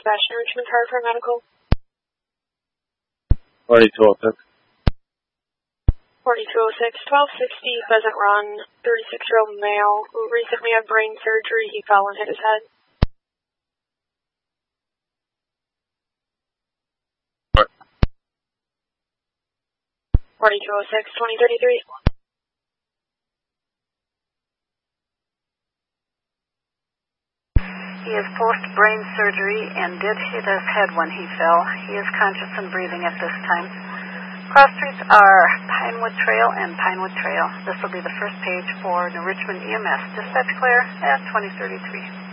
Sebastian Richmond Car for medical. 4206. 4206, 1260 Pheasant Run, 36-year-old male who recently had brain surgery. He fell and hit his head. What? 4206, 2033. He has post-brain surgery and did hit his head when he fell. He is conscious and breathing at this time. Cross streets are Pinewood Trail and Pinewood Trail. This will be the first page for New Richmond EMS. Dispatch clear at 2033.